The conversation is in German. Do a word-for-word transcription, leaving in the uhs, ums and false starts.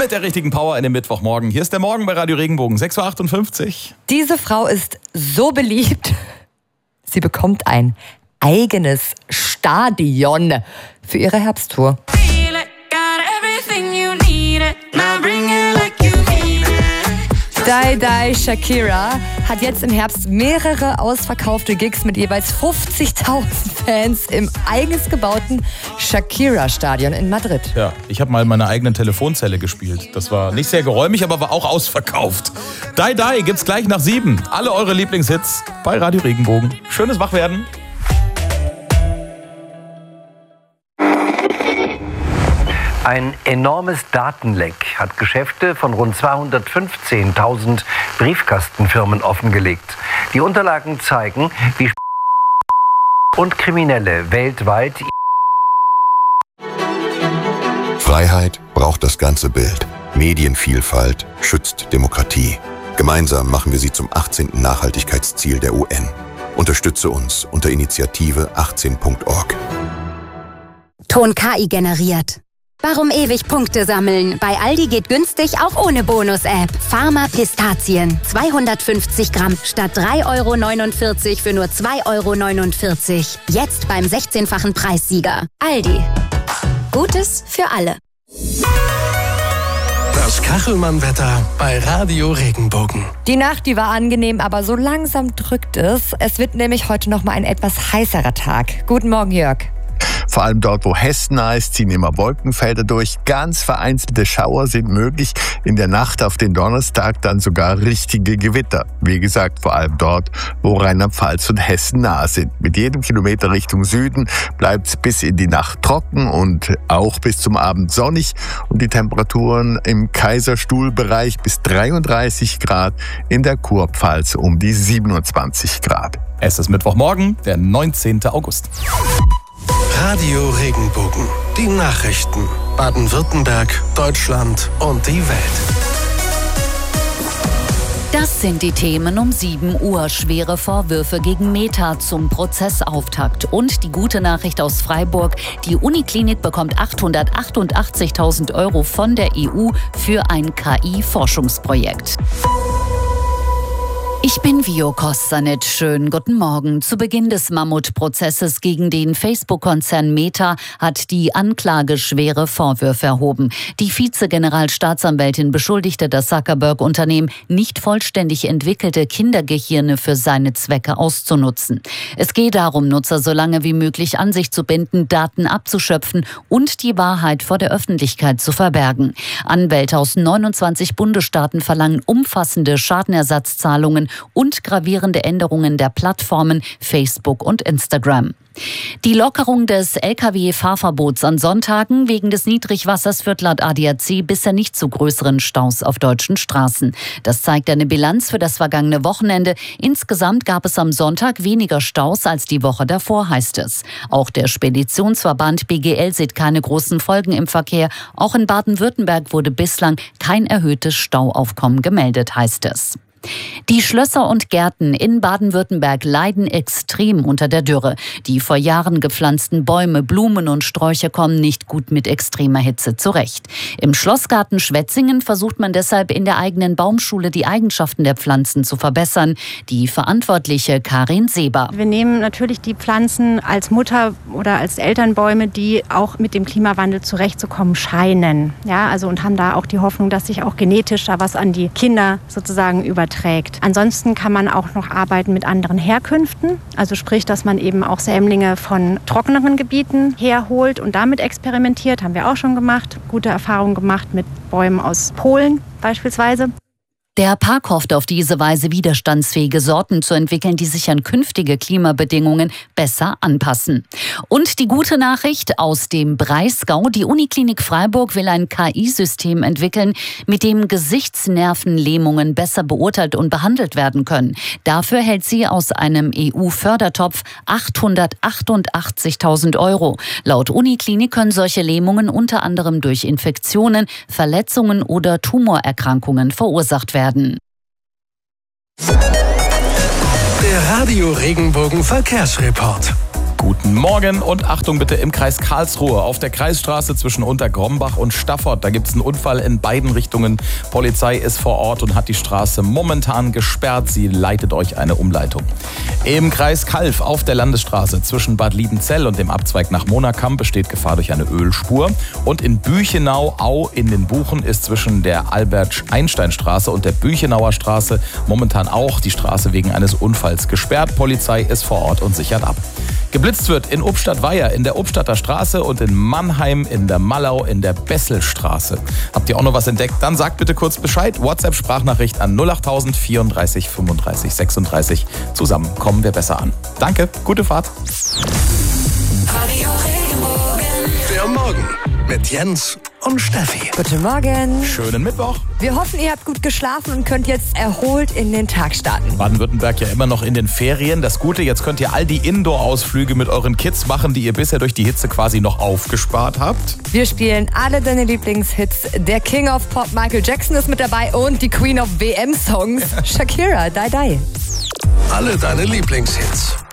mit der richtigen Power in den Mittwochmorgen. Hier ist der Morgen bei Radio Regenbogen, sechs Uhr achtundfünfzig. Diese Frau ist so beliebt, sie bekommt ein eigenes Stadion für ihre Herbsttour. Die Die Shakira hat jetzt im Herbst mehrere ausverkaufte Gigs mit jeweils fünfzigtausend Fans im eigens gebauten Shakira-Stadion in Madrid. Ja, ich habe mal in meiner eigenen Telefonzelle gespielt. Das war nicht sehr geräumig, aber war auch ausverkauft. Die Die gibt's gleich nach sieben. Alle eure Lieblingshits bei Radio Regenbogen. Schönes Wachwerden. Ein enormes Datenleck hat Geschäfte von rund zweihundertfünfzehntausend Briefkastenfirmen offengelegt. Die Unterlagen zeigen, wie und Kriminelle weltweit. Freiheit braucht das ganze Bild. Medienvielfalt schützt Demokratie. Gemeinsam machen wir sie zum achtzehnten Nachhaltigkeitsziel der U N. Unterstütze uns unter Initiative achtzehn Punkt org. Ton K I generiert. Warum ewig Punkte sammeln? Bei Aldi geht günstig auch ohne Bonus-App. Pharma Pistazien. zweihundertfünfzig Gramm statt drei Euro neunundvierzig für nur zwei Euro neunundvierzig. Jetzt beim sechzehnfachen Preissieger. Aldi. Gutes für alle. Das Kachelmann-Wetter bei Radio Regenbogen. Die Nacht, die war angenehm, aber so langsam drückt es. Es wird nämlich heute noch mal ein etwas heißerer Tag. Guten Morgen, Jörg. Vor allem dort, wo hessennah ist, ziehen immer Wolkenfelder durch. Ganz vereinzelte Schauer sind möglich. In der Nacht auf den Donnerstag dann sogar richtige Gewitter. Wie gesagt, vor allem dort, wo Rheinland-Pfalz und Hessen nah sind. Mit jedem Kilometer Richtung Süden bleibt es bis in die Nacht trocken und auch bis zum Abend sonnig. Und die Temperaturen im Kaiserstuhlbereich bis dreiunddreißig Grad, in der Kurpfalz um die siebenundzwanzig Grad. Es ist Mittwochmorgen, der neunzehnten August. Radio Regenbogen. Die Nachrichten. Baden-Württemberg, Deutschland und die Welt. Das sind die Themen um sieben Uhr. Schwere Vorwürfe gegen Meta zum Prozessauftakt. Und die gute Nachricht aus Freiburg. Die Uniklinik bekommt achthundertachtundachtzigtausend Euro von der E U für ein K I-Forschungsprojekt. Ich bin Vio Kostanic. Schönen guten Morgen. Zu Beginn des Mammutprozesses gegen den Facebook-Konzern Meta hat die Anklage schwere Vorwürfe erhoben. Die Vize-Generalstaatsanwältin beschuldigte das Zuckerberg-Unternehmen, nicht vollständig entwickelte Kindergehirne für seine Zwecke auszunutzen. Es gehe darum, Nutzer so lange wie möglich an sich zu binden, Daten abzuschöpfen und die Wahrheit vor der Öffentlichkeit zu verbergen. Anwälte aus neunundzwanzig Bundesstaaten verlangen umfassende Schadenersatzzahlungen und gravierende Änderungen der Plattformen Facebook und Instagram. Die Lockerung des L K W-Fahrverbots an Sonntagen wegen des Niedrigwassers führt laut A D A C bisher nicht zu größeren Staus auf deutschen Straßen. Das zeigt eine Bilanz für das vergangene Wochenende. Insgesamt gab es am Sonntag weniger Staus als die Woche davor, heißt es. Auch der Speditionsverband B G L sieht keine großen Folgen im Verkehr. Auch in Baden-Württemberg wurde bislang kein erhöhtes Stauaufkommen gemeldet, heißt es. Die Schlösser und Gärten in Baden-Württemberg leiden extrem unter der Dürre. Die vor Jahren gepflanzten Bäume, Blumen und Sträucher kommen nicht gut mit extremer Hitze zurecht. Im Schlossgarten Schwetzingen versucht man deshalb in der eigenen Baumschule die Eigenschaften der Pflanzen zu verbessern. Die Verantwortliche Karin Seber. Wir nehmen natürlich die Pflanzen als Mutter- oder als Elternbäume, die auch mit dem Klimawandel zurechtzukommen scheinen. Ja, also und haben da auch die Hoffnung, dass sich auch genetisch da was an die Kinder sozusagen überträgt. Ansonsten kann man auch noch arbeiten mit anderen Herkünften. Also sprich, dass man eben auch Sämlinge von trockeneren Gebieten herholt und damit experimentiert. Haben wir auch schon gemacht. Gute Erfahrungen gemacht mit Bäumen aus Polen beispielsweise. Der Park hofft auf diese Weise widerstandsfähige Sorten zu entwickeln, die sich an künftige Klimabedingungen besser anpassen. Und die gute Nachricht aus dem Breisgau: Die Uniklinik Freiburg will ein K I-System entwickeln, mit dem Gesichtsnervenlähmungen besser beurteilt und behandelt werden können. Dafür hält sie aus einem E U-Fördertopf achthundertachtundachtzigtausend Euro. Laut Uniklinik können solche Lähmungen unter anderem durch Infektionen, Verletzungen oder Tumorerkrankungen verursacht werden. Der Radio Regenbogen Verkehrsreport. Guten Morgen und Achtung bitte im Kreis Karlsruhe auf der Kreisstraße zwischen Untergrombach und Staffort. Da gibt es einen Unfall in beiden Richtungen. Polizei ist vor Ort und hat die Straße momentan gesperrt. Sie leitet euch eine Umleitung. Im Kreis Calw auf der Landesstraße zwischen Bad Liebenzell und dem Abzweig nach Monakamp besteht Gefahr durch eine Ölspur. Und in Büchenau-Au in den Buchen ist zwischen der Albert-Einstein-Straße und der Büchenauer Straße momentan auch die Straße wegen eines Unfalls gesperrt. Polizei ist vor Ort und sichert ab. Geblitzt wird in Obstadt-Weiher in der Obstadter Straße und in Mannheim in der Mallau in der Besselstraße. Habt ihr auch noch was entdeckt? Dann sagt bitte kurz Bescheid. WhatsApp-Sprachnachricht an null acht null null vierunddreißig fünfunddreißig sechsunddreißig. Zusammen kommen wir besser an. Danke, gute Fahrt. Der Morgen mit Jens und Steffi. Guten Morgen. Schönen Mittwoch. Wir hoffen, ihr habt gut geschlafen und könnt jetzt erholt in den Tag starten. Baden-Württemberg ja immer noch in den Ferien. Das Gute, jetzt könnt ihr all die Indoor-Ausflüge mit euren Kids machen, die ihr bisher durch die Hitze quasi noch aufgespart habt. Wir spielen alle deine Lieblingshits. Der King of Pop Michael Jackson ist mit dabei und die Queen of W M-Songs Shakira, Die Die. Alle deine Lieblingshits.